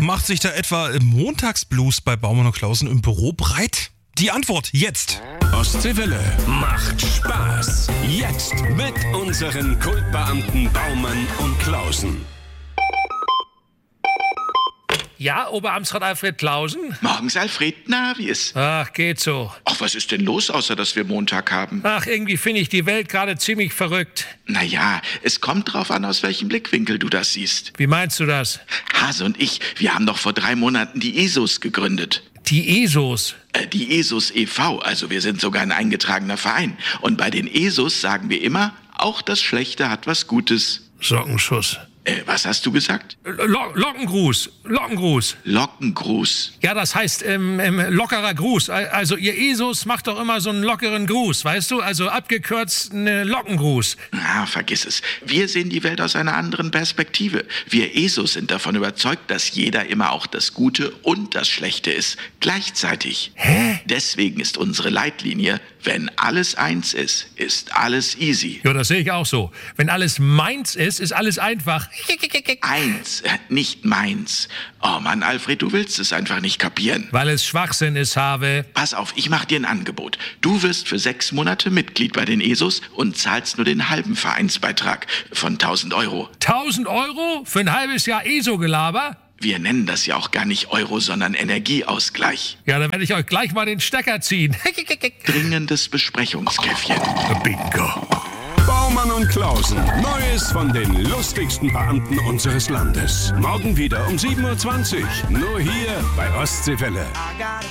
Macht sich da etwa Montagsblues bei Baumann und Klausen im Büro breit? Die Antwort jetzt. Ostseewelle macht Spaß. Jetzt mit unseren Kultbeamten Baumann und Klausen. Ja, Oberamtsrat Alfred Klausen? Morgens, Alfred. Na, wie ist? Ach, geht so. Ach, was ist denn los, außer dass wir Montag haben? Ach, irgendwie finde ich die Welt gerade ziemlich verrückt. Naja, es kommt drauf an, aus welchem Blickwinkel du das siehst. Wie meinst du das? Hase und ich, wir haben doch vor 3 Monaten die ESOS gegründet. Die ESOS? Die ESOS e.V., also wir sind sogar ein eingetragener Verein. Und bei den ESOS sagen wir immer, auch das Schlechte hat was Gutes. Sockenschuss. Was hast du gesagt? Lockengruß. Lockengruß. Ja, das heißt lockerer Gruß. Also ihr ESOS macht doch immer so einen lockeren Gruß, weißt du? Also abgekürzt eine Lockengruß. Ah, vergiss es. Wir sehen die Welt aus einer anderen Perspektive. Wir ESOS sind davon überzeugt, dass jeder immer auch das Gute und das Schlechte ist. Gleichzeitig. Hä? Deswegen ist unsere Leitlinie, wenn alles eins ist, ist alles easy. Ja, das sehe ich auch so. Wenn alles meins ist, ist alles einfach. Eins, nicht meins. Oh Mann, Alfred, du willst es einfach nicht kapieren. Weil es Schwachsinn ist, Habe. Pass auf, ich mach dir ein Angebot. Du wirst für 6 Monate Mitglied bei den ESOS und zahlst nur den halben Vereinsbeitrag von 1.000 Euro. 1.000 Euro für ein halbes Jahr ESO-Gelaber? Wir nennen das ja auch gar nicht Euro, sondern Energieausgleich. Ja, dann werde ich euch gleich mal den Stecker ziehen. Dringendes Besprechungskäffchen. Bingo. Baumann und Klausen. Neues von den lustigsten Beamten unseres Landes. Morgen wieder um 7.20 Uhr. Nur hier bei Ostseewelle.